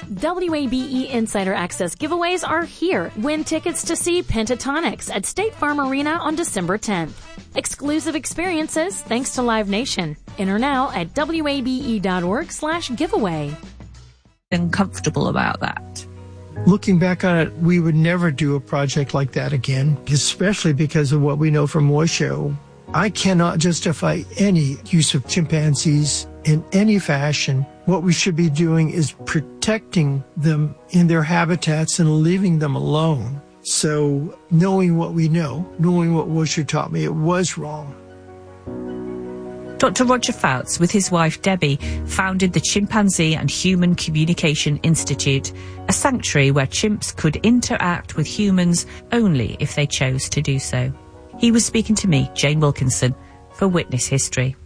WABE Insider Access giveaways are here. Win tickets to see Pentatonics at State Farm Arena on December 10th. Exclusive experiences thanks to Live Nation. Enter now at wabe.org/giveaway. Uncomfortable about that. Looking back on it, we would never do a project like that again, especially because of what we know from Moisho. I cannot justify any use of chimpanzees in any fashion. What we should be doing is protecting them in their habitats and leaving them alone. So knowing what we know, knowing what Moisho taught me, it was wrong. Dr. Roger Fouts, with his wife Debbie, founded the Chimpanzee and Human Communication Institute, a sanctuary where chimps could interact with humans only if they chose to do so. He was speaking to me, Jane Wilkinson, for Witness History.